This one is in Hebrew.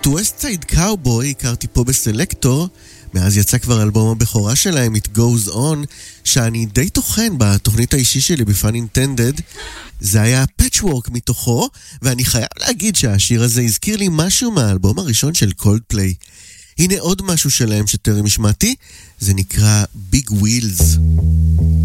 את West Side Cowboy הכרתי פה בסלקטור, מאז יצא כבר אלבום הבכורה שלהם, It Goes On, שאני די תוכן בתוכנית האישי שלי בפן אינטנדד. זה היה פאצ'וורק מתוכו, ואני חייב להגיד שהשיר הזה הזכיר לי משהו מהאלבום הראשון של קולדפליי. הנה עוד משהו שלהם שטרם השמעתי, זה נקרא Big Wheels.